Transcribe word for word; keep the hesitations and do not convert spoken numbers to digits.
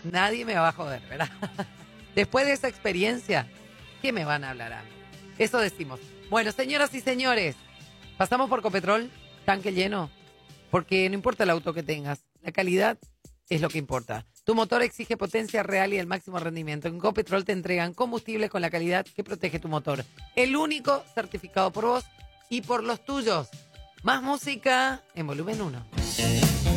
nadie me va a joder, ¿verdad? Después de esa experiencia, ¿qué me van a hablar a mí? Eso decimos. Bueno, señoras y señores, pasamos por Copetrol, tanque lleno, porque no importa el auto que tengas, la calidad es lo que importa. Tu motor exige potencia real y el máximo rendimiento. En Copetrol te entregan combustible con la calidad que protege tu motor. El único certificado por vos y por los tuyos. Más música en volumen uno.